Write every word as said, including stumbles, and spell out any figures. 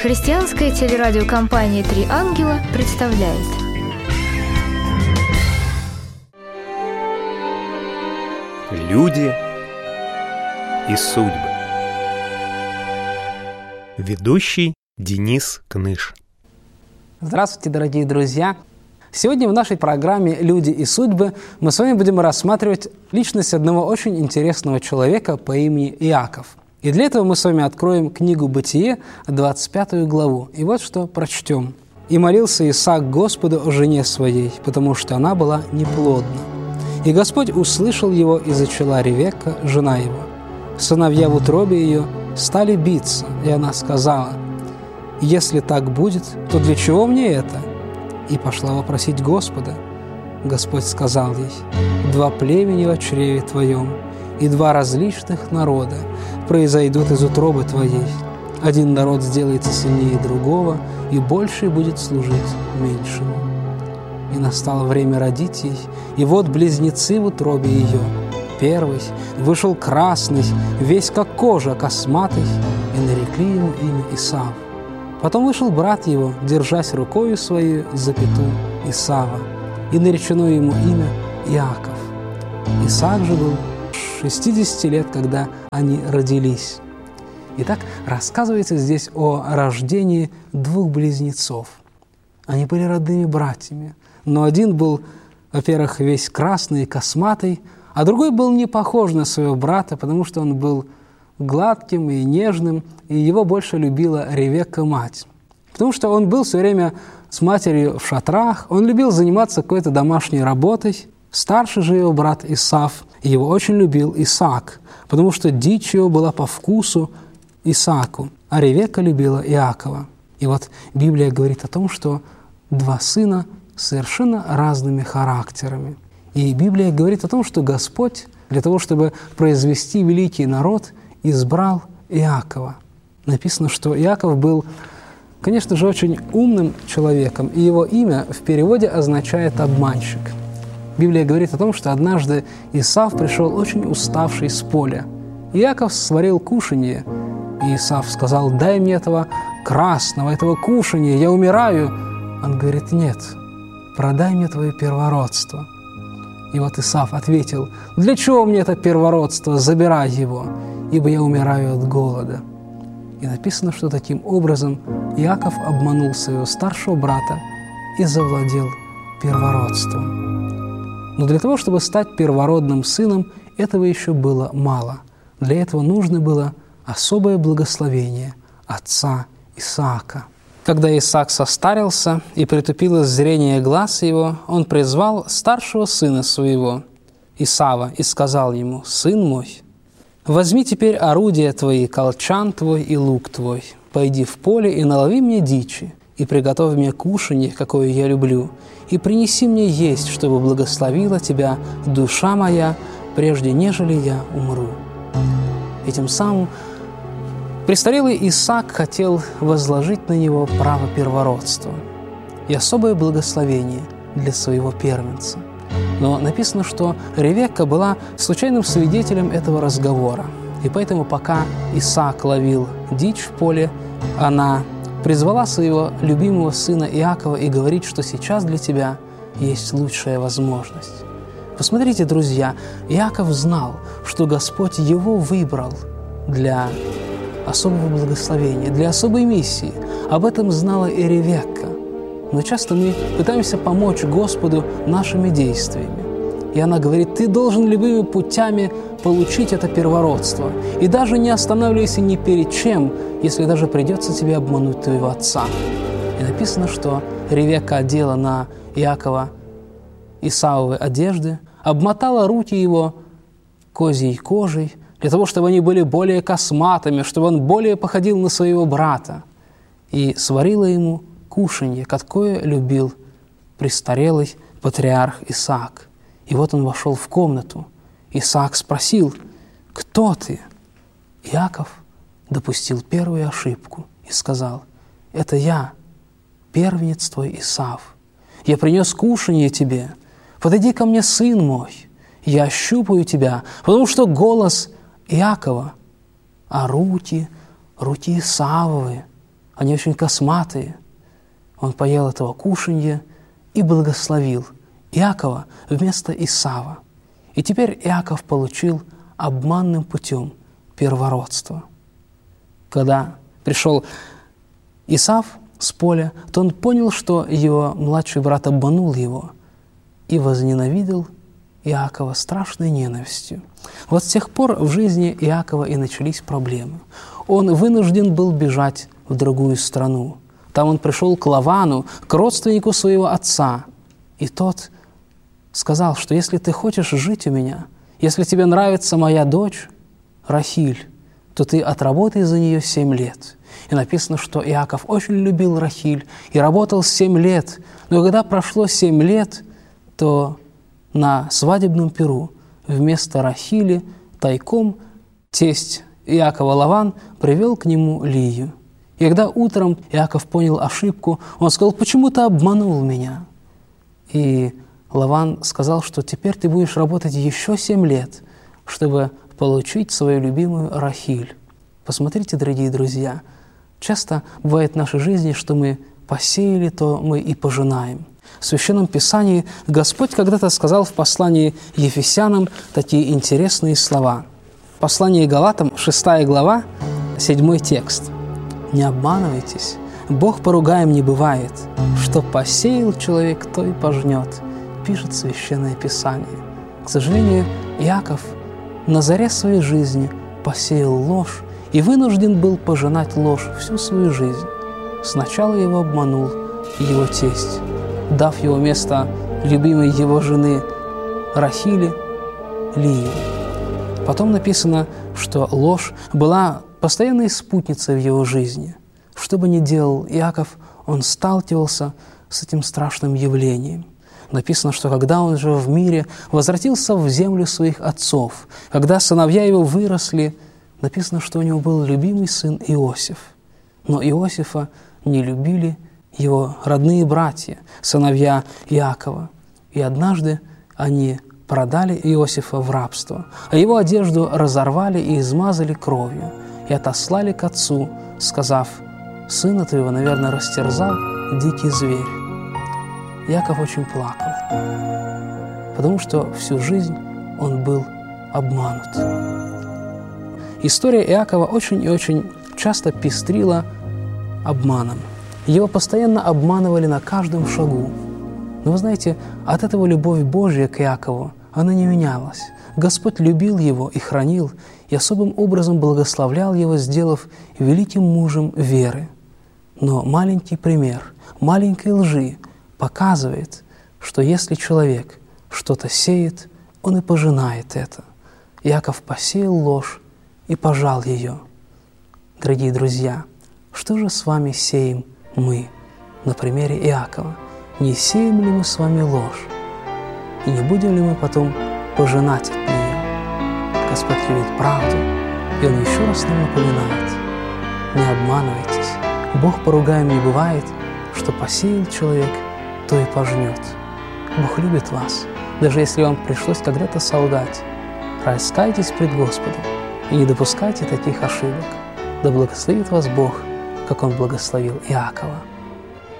Христианская телерадиокомпания «Три ангела» представляет. Люди и судьбы. Ведущий Денис Кныш. Здравствуйте, дорогие друзья! Сегодня в нашей программе «Люди и судьбы» мы с вами будем рассматривать личность одного очень интересного человека по имени Иаков. И для этого мы с вами откроем книгу «Бытие», двадцать пятую главу. И вот что прочтем. «И молился Исаак Господу о жене своей, потому что она была неплодна. И Господь услышал его, и зачала Ревекка, жена его. Сыновья в утробе ее стали биться, и она сказала: „Если так будет, то для чего мне это?“ И пошла вопросить Господа. Господь сказал ей: „Два племени во чреве твоем, и два различных народа произойдут из утробы твоей. Один народ сделается сильнее другого, и больший будет служить меньшему“. И настало время родить ей, и вот близнецы в утробе ее. Первый вышел красный, весь как кожа, косматый, и нарекли ему имя Исав. Потом вышел брат его, держась рукою своей за пяту, Исава, и наречено ему имя Иаков. Исаак же был шестидесяти лет, когда они родились. Итак, рассказывается здесь о рождении двух близнецов. Они были родными братьями, но один был, во-первых, весь красный и косматый, а другой был не похож на своего брата, потому что он был гладким и нежным, и его больше любила Ревекка, мать. Потому что он был все время с матерью в шатрах, он любил заниматься какой-то домашней работой. Старший же его брат Исав, его очень любил Исаак, потому что дичь его была по вкусу Исааку, а Ревекка любила Иакова. И вот Библия говорит о том, что два сына с совершенно разными характерами. И Библия говорит о том, что Господь для того, чтобы произвести великий народ, избрал Иакова. Написано, что Иаков был, конечно же, очень умным человеком, и его имя в переводе означает «обманщик». Библия говорит о том, что однажды Исав пришел очень уставший с поля. Иаков сварил кушанье, и Исав сказал: „Дай мне этого красного, этого кушанья, я умираю“. Он говорит: „Нет, продай мне твое первородство“. И вот Исав ответил: „Для чего мне это первородство? Забирай его, ибо я умираю от голода“. И написано, что таким образом Иаков обманул своего старшего брата и завладел первородством. Но для того, чтобы стать первородным сыном, этого еще было мало. Для этого нужно было особое благословение отца Исаака. Когда Исаак состарился и притупилось зрение глаз его, он призвал старшего сына своего, Исава, и сказал ему: „Сын мой, возьми теперь орудия твои, колчан твой и лук твой, пойди в поле и налови мне дичи, и приготовь мне кушанье, какое я люблю, и принеси мне есть, чтобы благословила тебя душа моя, прежде нежели я умру“. И тем самым престарелый Исаак хотел возложить на него право первородства и особое благословение для своего первенца. Но написано, что Ревекка была случайным свидетелем этого разговора. И поэтому, пока Исаак ловил дичь в поле, она призвала своего любимого сына Иакова и говорит, что сейчас для тебя есть лучшая возможность. Посмотрите, друзья, Иаков знал, что Господь его выбрал для особого благословения, для особой миссии. Об этом знала и Ревекка. Но часто мы пытаемся помочь Господу нашими действиями. И она говорит: „Ты должен любыми путями получить это первородство. И даже не останавливайся ни перед чем, если даже придется тебе обмануть твоего отца“. И написано, что Ревекка одела на Иакова Исавовы одежды, обмотала руки его козьей кожей, для того, чтобы они были более косматыми, чтобы он более походил на своего брата, и сварила ему кушанье, какое любил престарелый патриарх Исаак. И вот он вошел в комнату. Исаак спросил: „Кто ты?“ Иаков допустил первую ошибку и сказал: „Это я, первенец твой Исав. Я принес кушанье тебе. Подойди ко мне, сын мой. Я ощупаю тебя“, потому что голос Иакова, а руки, руки Исавовы, они очень косматые. Он поел этого кушанья и благословил Иакова вместо Исава. И теперь Иаков получил обманным путем первородство. Когда пришел Исав с поля, то он понял, что его младший брат обманул его и возненавидел Иакова страшной ненавистью. Вот с тех пор в жизни Иакова и начались проблемы. Он вынужден был бежать в другую страну. Там он пришел к Лавану, к родственнику своего отца, и тот сказал, что если ты хочешь жить у меня, если тебе нравится моя дочь Рахиль, то ты отработай за нее семь лет. И написано, что Иаков очень любил Рахиль и работал семь лет. Но когда прошло семь лет, то на свадебном пиру вместо Рахили тайком тесть Иакова Лаван привел к нему Лию. И когда утром Иаков понял ошибку, он сказал: «Почему ты обманул меня?» И Лаван сказал, что теперь ты будешь работать еще семь лет, чтобы получить свою любимую Рахиль. Посмотрите, дорогие друзья, часто бывает в нашей жизни, что мы посеяли, то мы и пожинаем. В Священном Писании Господь когда-то сказал в послании Ефесянам такие интересные слова. Послание Галатам, шестая глава, седьмой текст. «Не обманывайтесь, Бог поругаем не бывает, что посеял человек, то и пожнет», пишет Священное Писание. К сожалению, Иаков на заре своей жизни посеял ложь и вынужден был пожинать ложь всю свою жизнь. Сначала его обманул его тесть, дав его место любимой его жены Рахили Лии. Потом написано, что ложь была постоянной спутницей в его жизни. Что бы ни делал Иаков, он сталкивался с этим страшным явлением. Написано, что когда он жил в мире, возвратился в землю своих отцов, когда сыновья его выросли, написано, что у него был любимый сын Иосиф. Но Иосифа не любили его родные братья, сыновья Иакова. И однажды они продали Иосифа в рабство, а его одежду разорвали и измазали кровью, и отослали к отцу, сказав: «Сына твоего, наверное, растерзал дикий зверь». Иаков очень плакал, потому что всю жизнь он был обманут. История Иакова очень и очень часто пестрила обманом. Его постоянно обманывали на каждом шагу. Но вы знаете, от этого любовь Божья к Иакову, она не менялась. Господь любил его и хранил, и особым образом благословлял его, сделав великим мужем веры. Но маленький пример маленькой лжи показывает, что если человек что-то сеет, он и пожинает это. Иаков посеял ложь и пожал ее. Дорогие друзья, что же с вами сеем мы? На примере Иакова. Не сеем ли мы с вами ложь? И не будем ли мы потом пожинать от нее? Господь любит правду, и Он еще раз нам напоминает: не обманывайтесь, Бог поругаем не бывает, что посеял человек, то и пожнет. Бог любит вас, даже если вам пришлось когда-то солгать. Раскайтесь пред Господом и не допускайте таких ошибок. Да благословит вас Бог, как Он благословил Иакова.